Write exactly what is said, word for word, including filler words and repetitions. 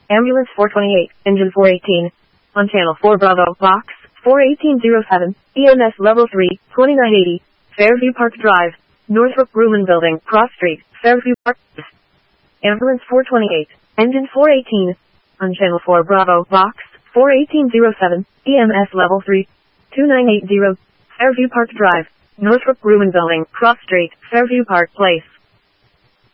Ambulance four twenty-eight, engine four eighteen. On channel four Bravo, box four eighteen oh seven, E M S level three, twenty-nine eighty, Fairview Park Drive, Northrop Grumman Building, Cross Street, Fairview Park. Ambulance four twenty-eight, engine four eighteen. On channel four Bravo, box four eighteen oh seven, E M S level three, twenty-nine eighty, Fairview Park Drive, Northrop Grumman Building, Cross Street, Fairview Park Place.